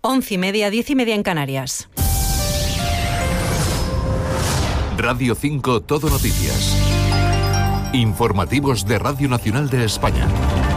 11:30, 10:30 en Canarias. Radio 5 Todo Noticias. Informativos de Radio Nacional de España.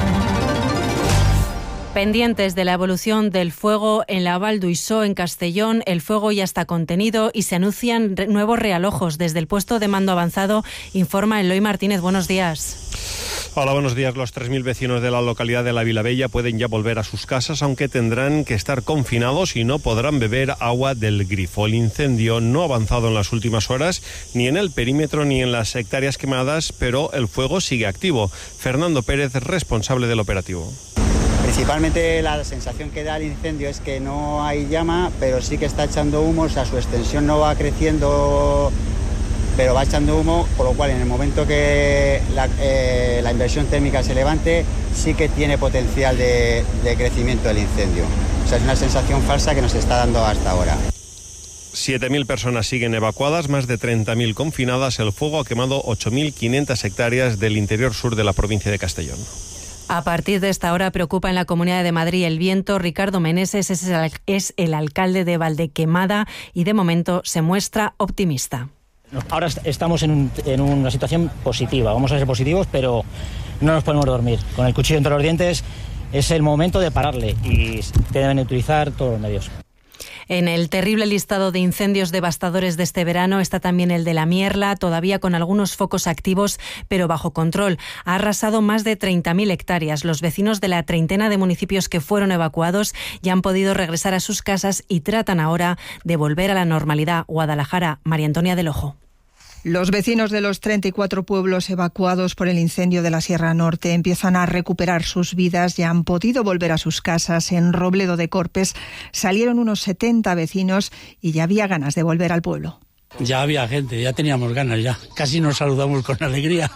Pendientes de la evolución del fuego en la Val d'Uixó, en Castellón, el fuego ya está contenido y se anuncian nuevos realojos. Desde el puesto de mando avanzado informa Eloy Martínez. Buenos días. Hola, buenos días. Los 3.000 vecinos de la localidad de La Vilavella pueden ya volver a sus casas, aunque tendrán que estar confinados y no podrán beber agua del grifo. El incendio no ha avanzado en las últimas horas, ni en el perímetro ni en las hectáreas quemadas, pero el fuego sigue activo. Fernando Pérez, responsable del operativo. Principalmente la sensación que da el incendio es que no hay llama, pero sí que está echando humo, o sea, su extensión no va creciendo, pero va echando humo, por lo cual en el momento que la inversión térmica se levante, sí que tiene potencial de crecimiento del incendio. O sea, es una sensación falsa que nos está dando hasta ahora. 7.000 personas siguen evacuadas, más de 30.000 confinadas. El fuego ha quemado 8.500 hectáreas del interior sur de la provincia de Castellón. A partir de esta hora preocupa en la Comunidad de Madrid el viento. Ricardo Meneses es el alcalde de Valdequemada y de momento se muestra optimista. Ahora estamos en una situación positiva, vamos a ser positivos, pero no nos podemos dormir. Con el cuchillo entre los dientes es el momento de pararle y deben utilizar todos los medios. En el terrible listado de incendios devastadores de este verano está también el de La Mierla, todavía con algunos focos activos, pero bajo control. Ha arrasado más de 30.000 hectáreas. Los vecinos de la treintena de municipios que fueron evacuados ya han podido regresar a sus casas y tratan ahora de volver a la normalidad. Guadalajara, María Antonia del Ojo. Los vecinos de los 34 pueblos evacuados por el incendio de la Sierra Norte empiezan a recuperar sus vidas, ya han podido volver a sus casas. En Robledo de Corpes salieron unos 70 vecinos y ya había ganas de volver al pueblo. Ya había gente, ya teníamos ganas, ya casi nos saludamos con alegría.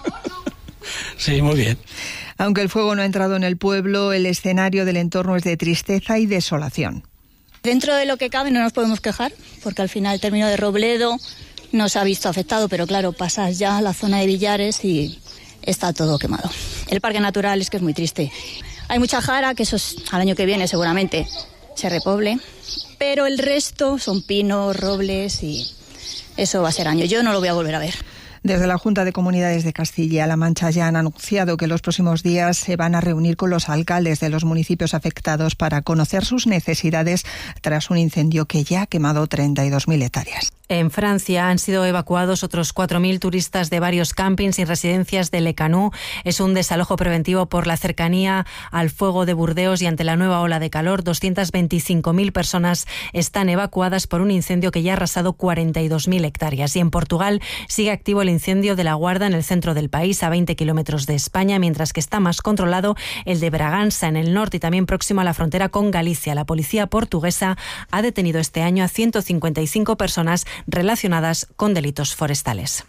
Sí, muy bien. Aunque el fuego no ha entrado en el pueblo, el escenario del entorno es de tristeza y desolación. Dentro de lo que cabe no nos podemos quejar, porque al final el término de Robledo nos ha visto afectado, pero claro, pasas ya a la zona de Villares y está todo quemado. El parque natural es que es muy triste. Hay mucha jara, que eso es, al año que viene seguramente se repoble, pero el resto son pinos, robles y eso va a ser año. Yo no lo voy a volver a ver. Desde la Junta de Comunidades de Castilla-La Mancha ya han anunciado que los próximos días se van a reunir con los alcaldes de los municipios afectados para conocer sus necesidades tras un incendio que ya ha quemado 32.000 hectáreas. En Francia han sido evacuados otros 4.000 turistas de varios campings y residencias de Le Canut. Es un desalojo preventivo por la cercanía al fuego de Burdeos y ante la nueva ola de calor. 225.000 personas están evacuadas por un incendio que ya ha arrasado 42.000 hectáreas. Y en Portugal sigue activo el incendio de La Guarda en el centro del país, a 20 kilómetros de España, mientras que está más controlado el de Bragança en el norte y también próximo a la frontera con Galicia. La policía portuguesa ha detenido este año a 155 personas relacionadas con delitos forestales.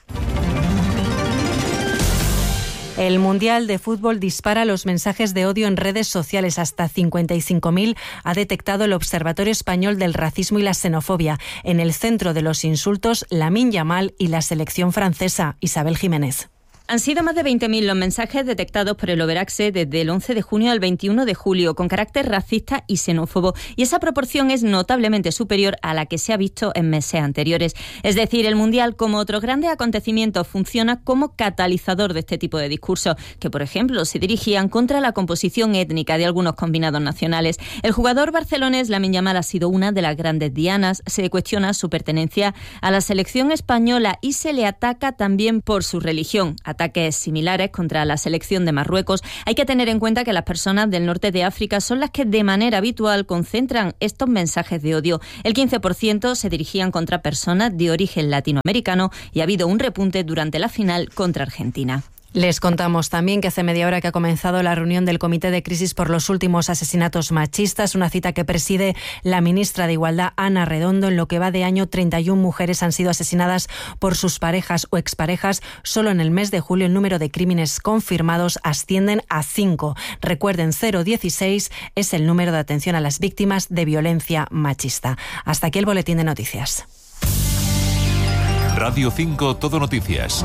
El Mundial de Fútbol dispara los mensajes de odio en redes sociales. Hasta 55.000 ha detectado el Observatorio Español del Racismo y la Xenofobia. En el centro de los insultos, Lamine Yamal y la selección francesa, Isabel Jiménez. Han sido más de 20.000 los mensajes detectados por el Overaxe desde el 11 de junio al 21 de julio, con carácter racista y xenófobo, y esa proporción es notablemente superior a la que se ha visto en meses anteriores. Es decir, el Mundial, como otros grandes acontecimientos, funciona como catalizador de este tipo de discursos, que, por ejemplo, se dirigían contra la composición étnica de algunos combinados nacionales. El jugador barcelonés Lamine Yamal ha sido una de las grandes dianas. Se cuestiona su pertenencia a la selección española y se le ataca también por su religión. Ataques similares contra la selección de Marruecos. Hay que tener en cuenta que las personas del norte de África son las que de manera habitual concentran estos mensajes de odio. El 15% se dirigían contra personas de origen latinoamericano y ha habido un repunte durante la final contra Argentina. Les contamos también que hace media hora que ha comenzado la reunión del Comité de Crisis por los últimos asesinatos machistas, una cita que preside la ministra de Igualdad, Ana Redondo. En lo que va de año, 31 mujeres han sido asesinadas por sus parejas o exparejas. Solo en el mes de julio el número de crímenes confirmados ascienden a 5. Recuerden, 016 es el número de atención a las víctimas de violencia machista. Hasta aquí el boletín de noticias. Radio 5 Todo Noticias.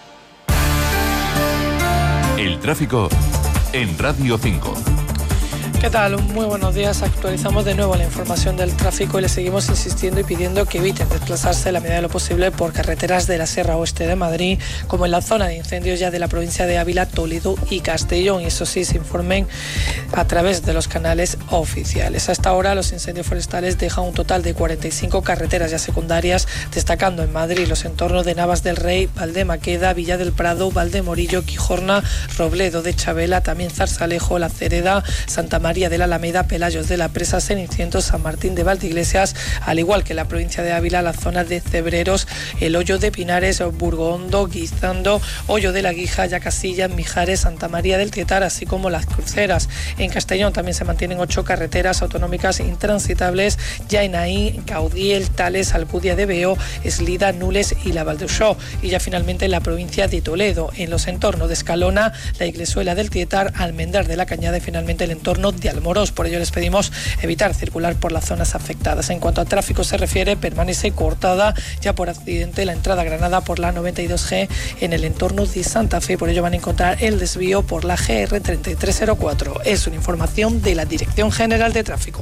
El tráfico en Radio 5. ¿Qué tal? Muy buenos días. Actualizamos de nuevo la información del tráfico y le seguimos insistiendo y pidiendo que eviten desplazarse en la medida de lo posible por carreteras de la Sierra Oeste de Madrid, como en la zona de incendios ya de la provincia de Ávila, Toledo y Castellón. Y eso sí, se informen a través de los canales oficiales. A esta hora los incendios forestales dejan un total de 45 carreteras ya secundarias, destacando en Madrid los entornos de Navas del Rey, Valdemaqueda, Villa del Prado, Valdemorillo, Quijorna, Robledo de Chabela, también Zarzalejo, La Cereda, Santa María de la Alameda, Pelayos de la Presa, Cenicientos, San Martín de Valdeiglesias, al igual que en la provincia de Ávila, la zona de Cebreros, el Hoyo de Pinares, Burgondo, Guizando, Hoyo de la Guija, Yacasillas, Mijares, Santa María del Tietar, así como Las Cruceras. En Castellón también se mantienen 8 carreteras autonómicas intransitables, Jainaí, Caudiel, Tales, Alcudia de Veo, Eslida, Nules y la Valdeusó. Y ya finalmente en la provincia de Toledo, en los entornos de Escalona, la Iglesuela del Tietar, Almendar de la Cañada y finalmente el entorno de Almorós. Por ello les pedimos evitar circular por las zonas afectadas. En cuanto a tráfico se refiere, permanece cortada ya por accidente la entrada a Granada por la 92G en el entorno de Santa Fe. Por ello van a encontrar el desvío por la GR 3304. Es una información de la Dirección General de Tráfico.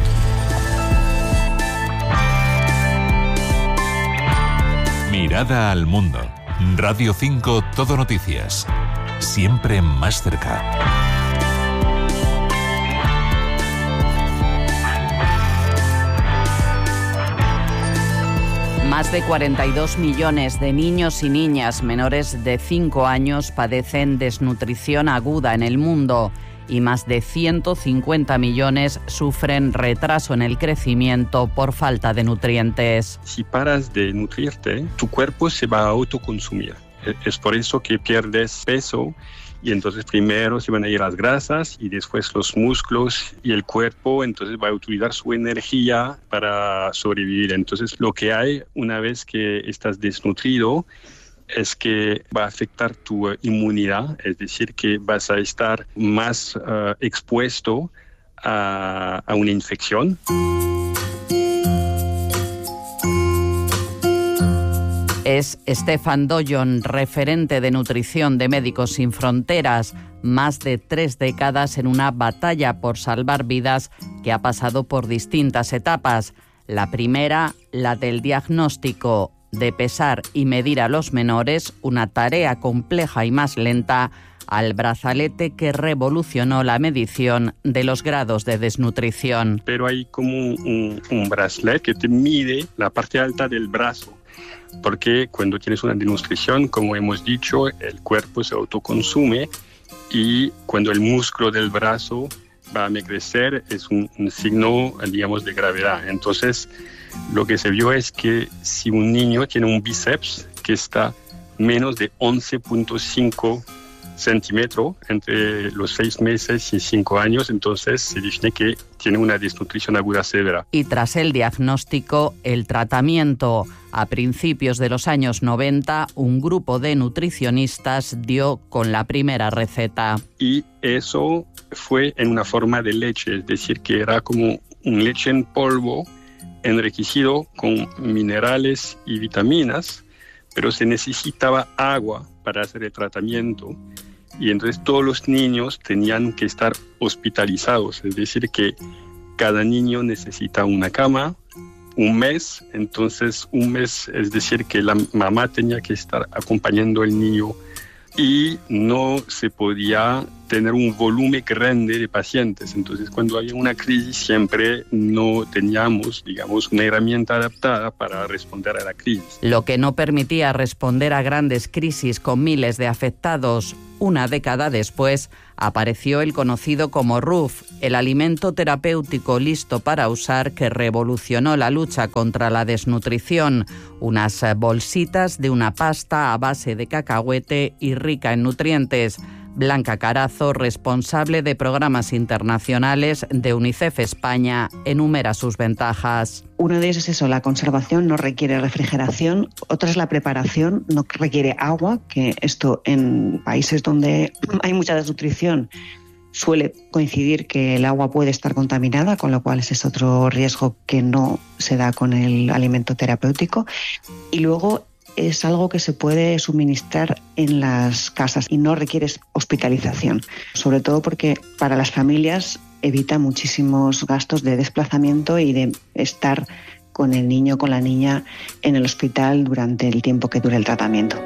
Mirada al mundo. Radio 5 Todo Noticias. Siempre más cerca. Más de 42 millones de niños y niñas menores de 5 años padecen desnutrición aguda en el mundo y más de 150 millones sufren retraso en el crecimiento por falta de nutrientes. Si paras de nutrirte, tu cuerpo se va a autoconsumir. Es por eso que pierdes peso. Y entonces primero se van a ir las grasas y después los músculos y el cuerpo, entonces va a utilizar su energía para sobrevivir. Entonces lo que hay una vez que estás desnutrido es que va a afectar tu inmunidad, es decir, que vas a estar más expuesto a una infección. Es Stefan Doyon, referente de nutrición de Médicos Sin Fronteras, más de 3 décadas en una batalla por salvar vidas que ha pasado por distintas etapas. La primera, la del diagnóstico, de pesar y medir a los menores, una tarea compleja y más lenta, al brazalete que revolucionó la medición de los grados de desnutrición. Pero hay como un brazalete que te mide la parte alta del brazo. Porque cuando tienes una desnutrición, como hemos dicho, el cuerpo se autoconsume y cuando el músculo del brazo va a crecer es un signo, digamos, de gravedad. Entonces, lo que se vio es que si un niño tiene un bíceps que está menos de 11.5 centímetros entre los 6 meses y 5 años, entonces se define que tiene una desnutrición aguda severa. Y tras el diagnóstico, el tratamiento. A principios de los años 90, un grupo de nutricionistas dio con la primera receta. Y eso fue en una forma de leche, es decir, que era como un leche en polvo enriquecido con minerales y vitaminas, pero se necesitaba agua para hacer el tratamiento. Y entonces todos los niños tenían que estar hospitalizados, es decir, que cada niño necesita una cama, un mes, entonces un mes, es decir, que la mamá tenía que estar acompañando al niño y no se podía tener un volumen grande de pacientes. Entonces, cuando había una crisis, siempre no teníamos, digamos, una herramienta adaptada para responder a la crisis. Lo que no permitía responder a grandes crisis con miles de afectados. Una década después, apareció el conocido como RUF, el alimento terapéutico listo para usar que revolucionó la lucha contra la desnutrición. Unas bolsitas de una pasta a base de cacahuete y rica en nutrientes. Blanca Carazo, responsable de programas internacionales de UNICEF España, enumera sus ventajas. Uno de ellos es eso, la conservación no requiere refrigeración. Otra es la preparación, no requiere agua, que esto en países donde hay mucha desnutrición suele coincidir que el agua puede estar contaminada, con lo cual ese es otro riesgo que no se da con el alimento terapéutico. Y luego es algo que se puede suministrar en las casas y no requiere hospitalización, sobre todo porque para las familias evita muchísimos gastos de desplazamiento y de estar con el niño o con la niña en el hospital durante el tiempo que dure el tratamiento.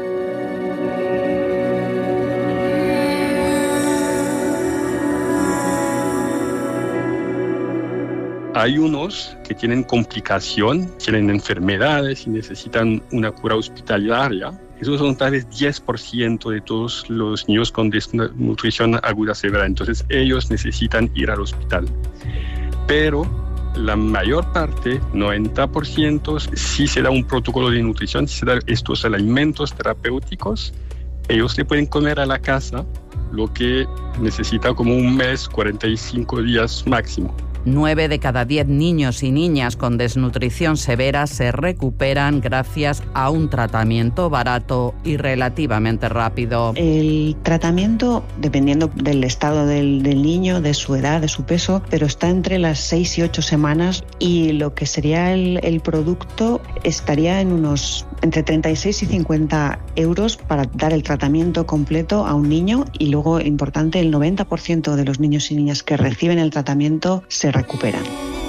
Hay unos que tienen complicación, tienen enfermedades y necesitan una cura hospitalaria. Esos son tal vez 10% de todos los niños con desnutrición aguda severa. Entonces ellos necesitan ir al hospital. Pero la mayor parte, 90%, si se da un protocolo de nutrición, si se dan estos alimentos terapéuticos, ellos se pueden comer a la casa, lo que necesita como un mes, 45 días máximo. 9 de cada 10 niños y niñas con desnutrición severa se recuperan gracias a un tratamiento barato y relativamente rápido. El tratamiento, dependiendo del estado del niño, de su edad, de su peso, pero está entre las 6 y 8 semanas, y lo que sería el producto estaría en unos entre 36 y 50 euros para dar el tratamiento completo a un niño, y luego, importante, el 90% de los niños y niñas que reciben el tratamiento se recuperan.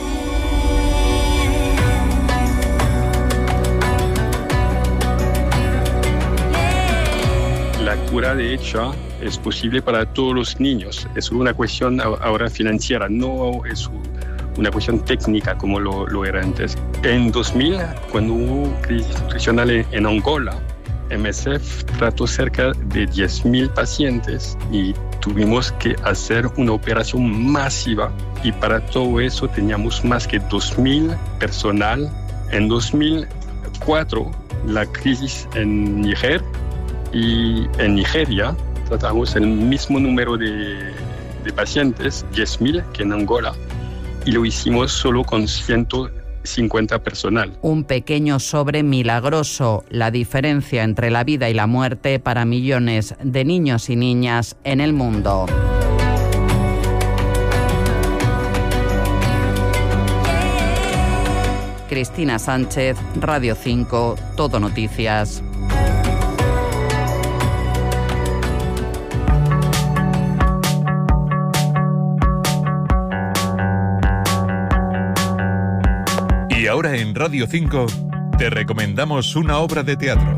La cura, de hecho, es posible para todos los niños. Es una cuestión ahora financiera, no es una cuestión técnica como lo era antes. En 2000, cuando hubo crisis nutricional en Angola, MSF trató cerca de 10.000 pacientes y tuvimos que hacer una operación masiva, y para todo eso teníamos más que 2.000 personal. En 2004, la crisis en Níger, y en Nigeria tratamos el mismo número de pacientes, 10.000, que en Angola, y lo hicimos solo con 150 personal. Un pequeño sobre milagroso, la diferencia entre la vida y la muerte para millones de niños y niñas en el mundo. Cristina Sánchez, Radio 5, Todo Noticias. Y ahora en Radio 5 te recomendamos una obra de teatro.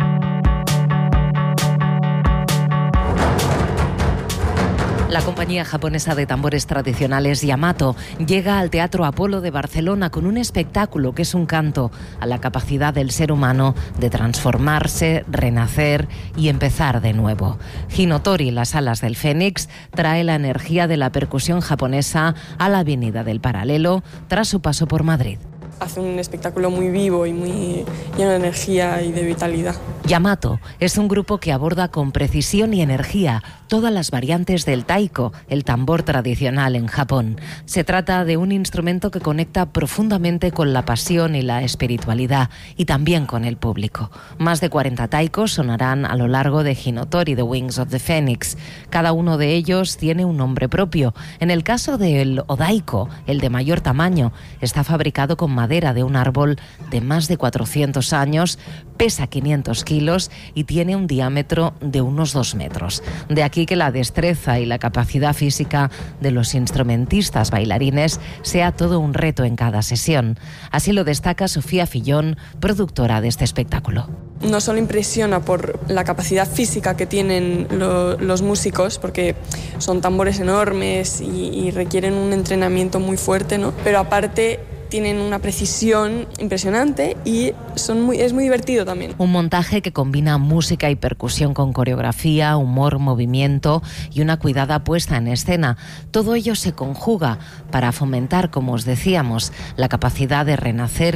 La compañía japonesa de tambores tradicionales Yamato llega al Teatro Apolo de Barcelona con un espectáculo que es un canto a la capacidad del ser humano de transformarse, renacer y empezar de nuevo. Hinotori, las alas del Fénix, trae la energía de la percusión japonesa a la Avenida del Paralelo tras su paso por Madrid. Hace un espectáculo muy vivo y muy lleno de energía y de vitalidad. Yamato es un grupo que aborda con precisión y energía todas las variantes del taiko, el tambor tradicional en Japón. Se trata de un instrumento que conecta profundamente con la pasión y la espiritualidad, y también con el público. Más de 40 taikos sonarán a lo largo de Hinotori, The Wings of the Phoenix. Cada uno de ellos tiene un nombre propio. En el caso del odaiko, el de mayor tamaño, está fabricado con madera de un árbol de más de 400 años, pesa 500 kilos y tiene un diámetro de unos 2 metros. De aquí que la destreza y la capacidad física de los instrumentistas bailarines sea todo un reto en cada sesión. Así lo destaca Sofía Fillón, productora de este espectáculo. No solo impresiona por la capacidad física que tienen los músicos, porque son tambores enormes y requieren un entrenamiento muy fuerte, ¿no? Pero aparte tienen una precisión impresionante y es muy divertido también. Un montaje que combina música y percusión con coreografía, humor, movimiento y una cuidada puesta en escena. Todo ello se conjuga para fomentar, como os decíamos, la capacidad de renacer